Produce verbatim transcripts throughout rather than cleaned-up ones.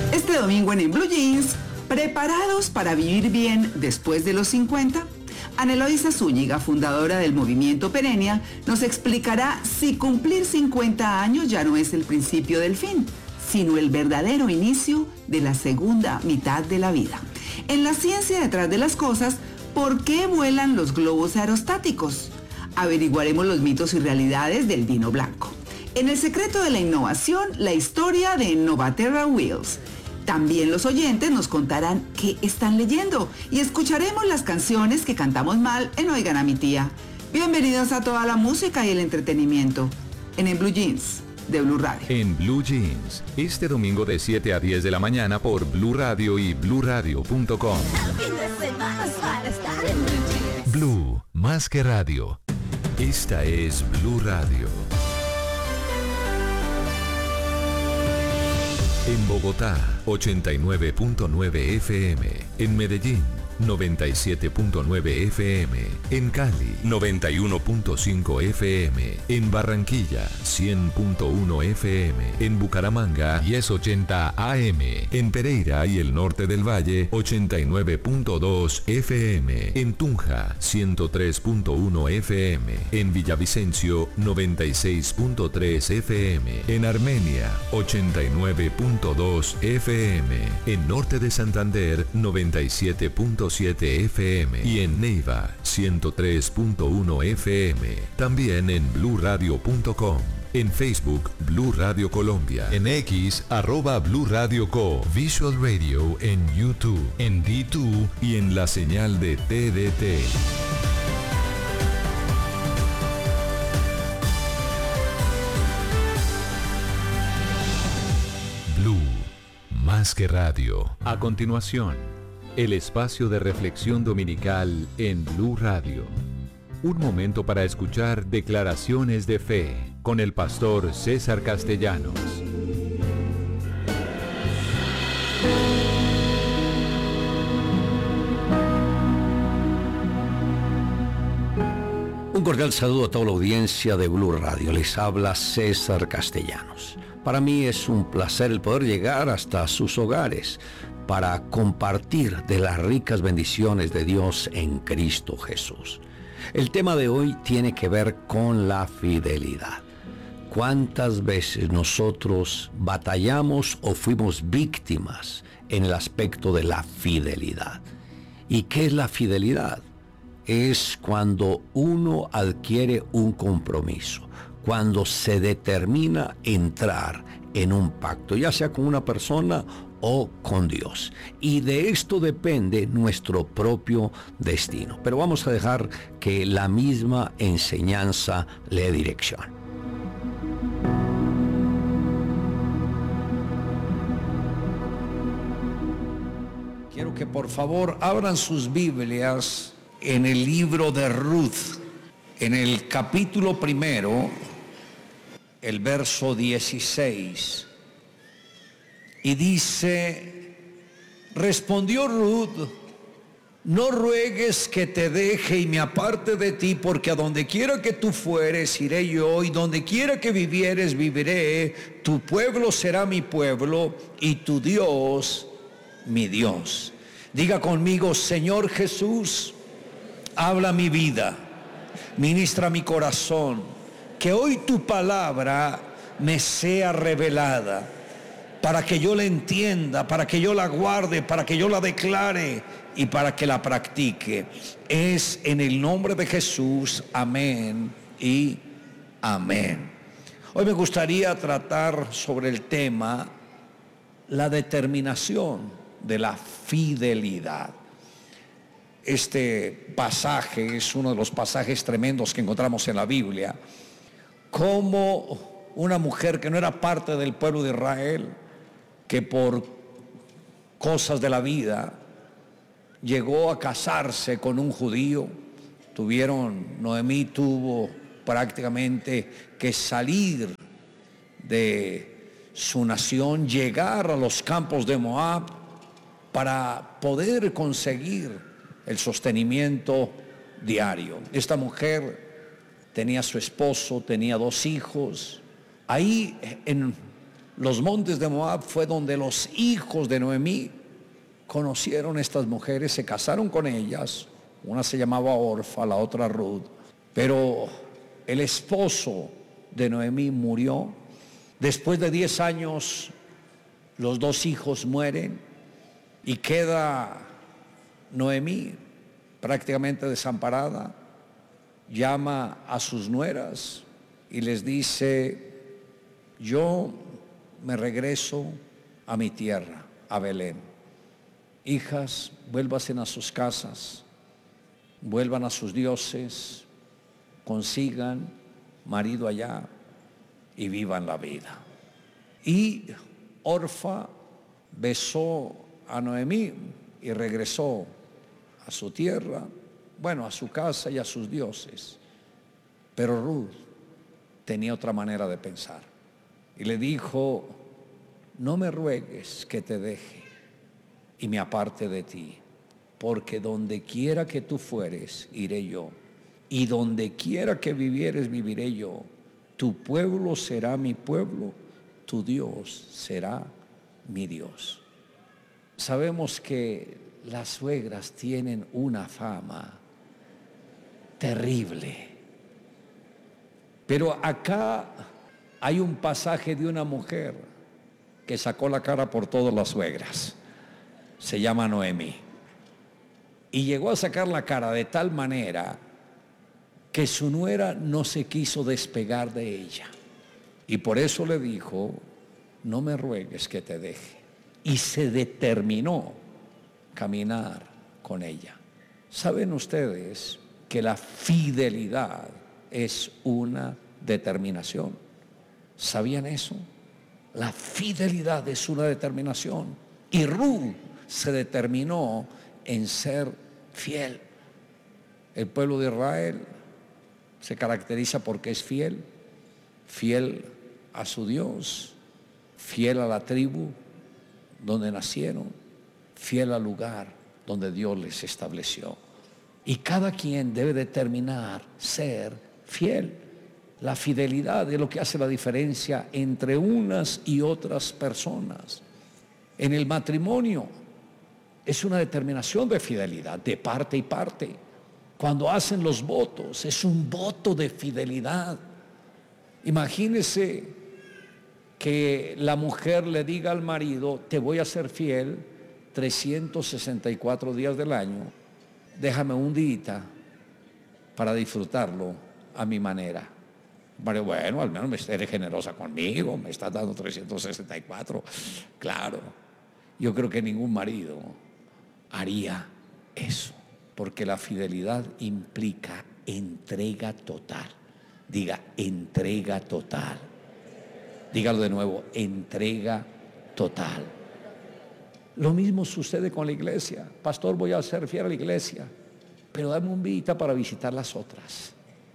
Este domingo en, en Blue Jeans, ¿preparados para vivir bien después de los cincuenta? Ana Eloísa Zúñiga, fundadora del movimiento Perenia, nos explicará si cumplir cincuenta años ya no es el principio del fin, sino el verdadero inicio de la segunda mitad de la vida. En la ciencia detrás de las cosas, ¿por qué vuelan los globos aerostáticos? Averiguaremos los mitos y realidades del vino blanco. En el secreto de la innovación, la historia de Novaterra Wheels. También los oyentes nos contarán qué están leyendo y escucharemos las canciones que cantamos mal en Oigan a mi tía. Bienvenidos a toda la música y el entretenimiento en, en Blue Jeans de Blue Radio. En Blue Jeans, este domingo de siete a diez de la mañana por Blue Radio y blue radio punto com. Blue, más que radio. Esta es Blue Radio. En Bogotá, ochenta y nueve punto nueve F M. En Medellín, noventa y siete punto nueve F M. En Cali, noventa y uno punto cinco F M. En Barranquilla, cien punto uno F M. En Bucaramanga, mil ochenta A M. En Pereira y el norte del Valle, ochenta y nueve punto dos F M. En Tunja, ciento tres punto uno F M. En Villavicencio, noventa y seis punto tres F M. En Armenia, ochenta y nueve punto dos F M. En norte de Santander, noventa y siete punto siete F M. Y en Neiva, ciento tres punto uno F M. También en blue radio punto com. En Facebook, Blue Radio Colombia. En X, arroba Blue Radio Co. Visual Radio en YouTube, en D dos y en la señal de T D T. Blue, más que radio. A continuación, el espacio de reflexión dominical en Blue Radio. Un momento para escuchar declaraciones de fe con el pastor César Castellanos. Un cordial saludo a toda la audiencia de Blue Radio. Les habla César Castellanos. Para mí es un placer el poder llegar hasta sus hogares para compartir de las ricas bendiciones de Dios en Cristo Jesús. El tema de hoy tiene que ver con la fidelidad. ¿Cuántas veces nosotros batallamos o fuimos víctimas en el aspecto de la fidelidad? ¿Y qué es la fidelidad? Es cuando uno adquiere un compromiso, cuando se determina entrar en un pacto, ya sea con una persona o con Dios. Y de esto depende nuestro propio destino. Pero vamos a dejar que la misma enseñanza le dé dirección. Quiero que por favor abran sus Biblias en el libro de Ruth, en el capítulo primero, el verso dieciséis. Y dice, respondió Ruth, no ruegues que te deje y me aparte de ti, porque a donde quiera que tú fueres, iré yo, y donde quiera que vivieres, viviré. Tu pueblo será mi pueblo, y tu Dios, mi Dios. Diga conmigo, Señor Jesús, habla mi vida, ministra mi corazón, que hoy tu palabra me sea revelada, para que yo la entienda, para que yo la guarde, para que yo la declare y para que la practique. Es en el nombre de Jesús, amén y amén. Hoy me gustaría tratar sobre el tema la determinación de la fidelidad. Este pasaje es uno de los pasajes tremendos que encontramos en la Biblia. Como una mujer que no era parte del pueblo de Israel, que por cosas de la vida llegó a casarse con un judío. Tuvieron, Noemí tuvo prácticamente que salir de su nación, llegar a los campos de Moab para poder conseguir el sostenimiento diario. Esta mujer tenía a su esposo, tenía dos hijos. Ahí en Los montes de Moab fue donde los hijos de Noemí conocieron a estas mujeres, se casaron con ellas. Una se llamaba Orfa, la otra Ruth. Pero el esposo de Noemí murió. Después de diez años, los dos hijos mueren y queda Noemí prácticamente desamparada. Llama a sus nueras y les dice: yo me regreso a mi tierra, a Belén. Hijas, vuélvanse a sus casas, vuelvan a sus dioses, consigan marido allá y vivan la vida. Y Orfa besó a Noemí y regresó a su tierra, bueno, a su casa y a sus dioses. Pero Ruth tenía otra manera de pensar y le dijo: no me ruegues que te deje y me aparte de ti, porque donde quiera que tú fueres, iré yo, y donde quiera que vivieres, viviré yo. Tu pueblo será mi pueblo, tu Dios será mi Dios. Sabemos que las suegras tienen una fama terrible, pero acá hay un pasaje de una mujer que sacó la cara por todas las suegras. Se llama Noemí. Y llegó a sacar la cara de tal manera que su nuera no se quiso despegar de ella. Y por eso le dijo: no me ruegues que te deje. Y se determinó caminar con ella. ¿Saben ustedes que la fidelidad es una determinación? ¿Sabían eso? La fidelidad es una determinación. Y Ruth se determinó en ser fiel. El pueblo de Israel se caracteriza porque es fiel, fiel a su Dios, fiel a la tribu donde nacieron, fiel al lugar donde Dios les estableció. Y cada quien debe determinar ser fiel. La fidelidad es lo que hace la diferencia entre unas y otras personas. En el matrimonio es una determinación de fidelidad de parte y parte. Cuando hacen los votos, es un voto de fidelidad. Imagínese que la mujer le diga al marido: te voy a ser fiel trescientos sesenta y cuatro días del año, déjame un día para disfrutarlo a mi manera. Pero bueno, al menos eres generosa conmigo, me estás dando trescientos sesenta y cuatro. Claro, yo creo que ningún marido haría eso, porque la fidelidad implica entrega total. Diga, entrega total. Dígalo de nuevo, entrega total. Lo mismo sucede con la iglesia. Pastor, voy a ser fiel a la iglesia, pero dame un día para visitar las otras.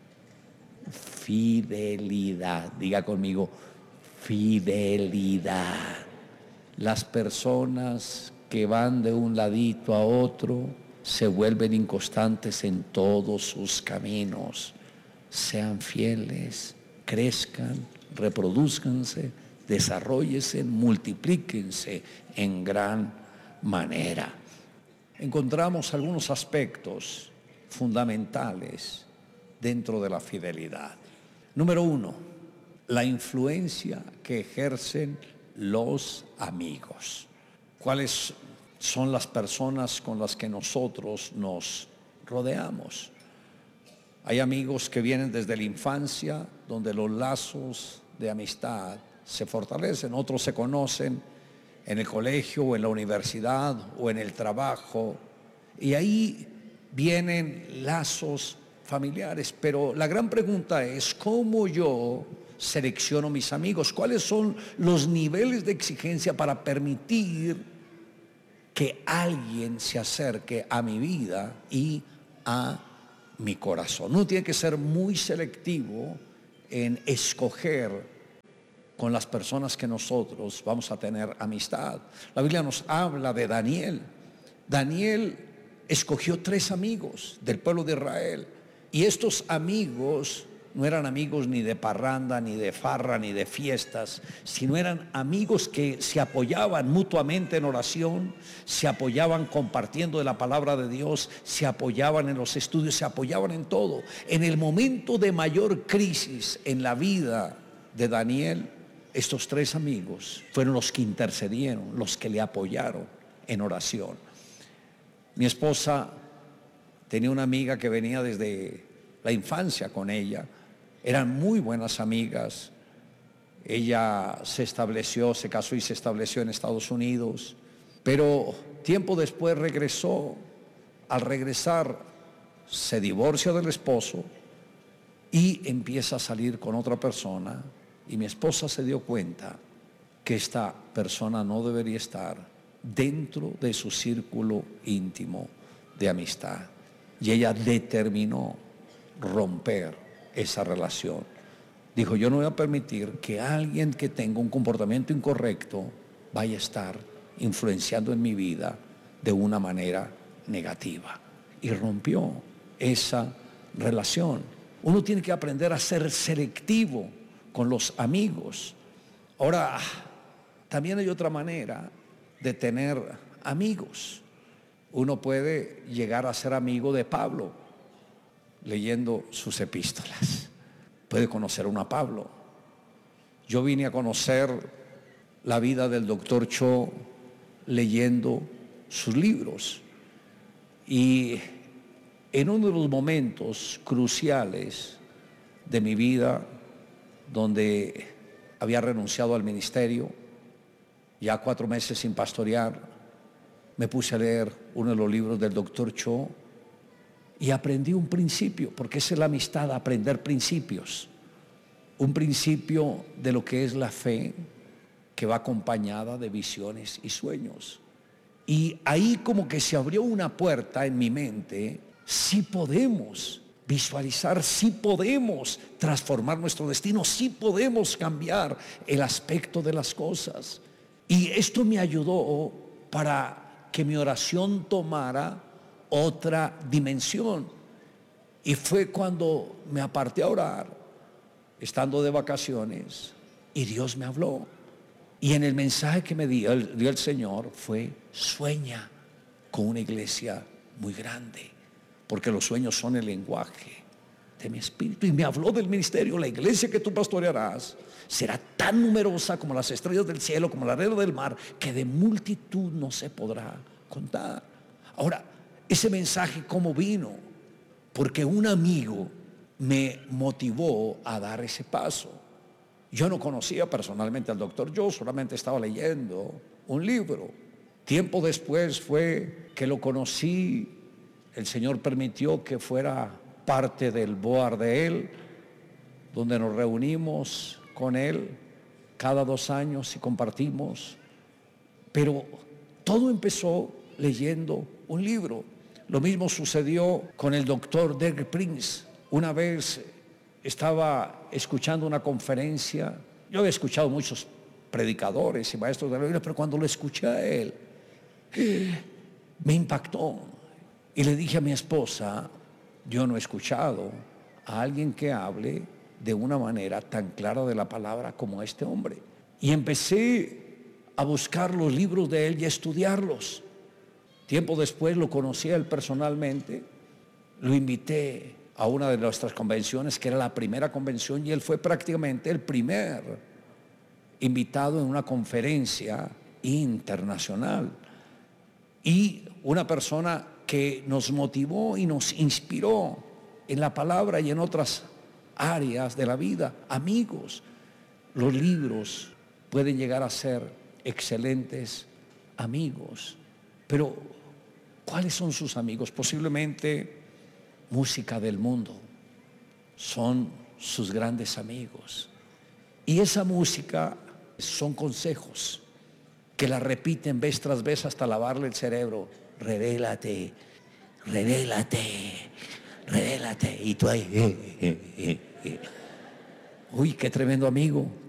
Fidelidad. Diga conmigo, fidelidad. Las personas que van de un ladito a otro se vuelven inconstantes en todos sus caminos. Sean fieles, crezcan, reproduzcanse, desarróllense, multiplíquense en gran manera. Encontramos algunos aspectos fundamentales dentro de la fidelidad. Número uno, la influencia que ejercen los amigos. ¿Cuáles son las personas con las que nosotros nos rodeamos? Hay amigos que vienen desde la infancia, donde los lazos de amistad se fortalecen. Otros se conocen en el colegio o en la universidad o en el trabajo, y ahí vienen lazos familiares. Pero la gran pregunta es: ¿cómo yo selecciono mis amigos? ¿Cuáles son los niveles de exigencia para permitir que alguien se acerque a mi vida y a mi corazón? Uno tiene que ser muy selectivo en escoger con las personas que nosotros vamos a tener amistad. La Biblia nos habla de Daniel. Daniel escogió tres amigos del pueblo de Israel, y estos amigos no eran amigos ni de parranda, ni de farra, ni de fiestas, sino eran amigos que se apoyaban mutuamente en oración, se apoyaban compartiendo de la palabra de Dios, se apoyaban en los estudios, se apoyaban en todo. En el momento de mayor crisis en la vida de Daniel, estos tres amigos fueron los que intercedieron, los que le apoyaron en oración. Mi esposa tenía una amiga que venía desde la infancia con ella, eran muy buenas amigas. Ella se estableció, se casó y se estableció en Estados Unidos, pero tiempo después regresó. Al regresar se divorcia del esposo y empieza a salir con otra persona, y mi esposa se dio cuenta que esta persona no debería estar dentro de su círculo íntimo de amistad, y ella determinó romper esa relación. Dijo: yo no voy a permitir que alguien que tenga un comportamiento incorrecto vaya a estar influenciando en mi vida de una manera negativa, y rompió esa relación. Uno tiene que aprender a ser selectivo con los amigos. Ahora, también hay otra manera de tener amigos. Uno puede llegar a ser amigo de Pablo leyendo sus epístolas. Puede conocer uno a Pablo. Yo vine a conocer la vida del doctor Cho leyendo sus libros, y en uno de los momentos cruciales de mi vida, donde había renunciado al ministerio, ya cuatro meses sin pastorear, me puse a leer uno de los libros del doctor Cho y aprendí un principio, porque esa es la amistad, aprender principios. Un principio de lo que es la fe, que va acompañada de visiones y sueños. Y ahí como que se abrió una puerta en mi mente. Sí podemos visualizar, sí podemos transformar nuestro destino, sí podemos cambiar el aspecto de las cosas. Y esto me ayudó para que mi oración tomara otra dimensión. Y fue cuando me aparté a orar, estando de vacaciones, y Dios me habló. Y en el mensaje que me dio el, dio el Señor fue: sueña con una iglesia muy grande, porque los sueños son el lenguaje de mi espíritu. Y me habló del ministerio: la iglesia que tú pastorearás será tan numerosa como las estrellas del cielo, como la arena del mar, que de multitud no se podrá contar. Ahora, ese mensaje, ¿cómo vino? Porque un amigo me motivó a dar ese paso. Yo no conocía personalmente al doctor Yo, solamente estaba leyendo un libro. Tiempo después fue que lo conocí. El Señor permitió que fuera parte del board de él, donde nos reunimos con él cada dos años y compartimos. Pero todo empezó leyendo un libro. Lo mismo sucedió con el doctor Derek Prince. Una vez estaba escuchando una conferencia. Yo había escuchado muchos predicadores y maestros de la Biblia, pero cuando lo escuché a él, me impactó. Y le dije a mi esposa: yo no he escuchado a alguien que hable de una manera tan clara de la palabra como este hombre. Y empecé a buscar los libros de él y a estudiarlos. Tiempo después lo conocí a él personalmente, lo invité a una de nuestras convenciones, que era la primera convención, y él fue prácticamente el primer invitado en una conferencia internacional, y una persona que nos motivó y nos inspiró en la palabra y en otras áreas de la vida. Amigos, los libros pueden llegar a ser excelentes amigos, pero ¿cuáles son sus amigos? Posiblemente música del mundo son sus grandes amigos, y esa música son consejos que la repiten vez tras vez hasta lavarle el cerebro. Revélate, revélate, revélate, y tú ahí eh, eh, eh, eh. Uy, qué tremendo amigo.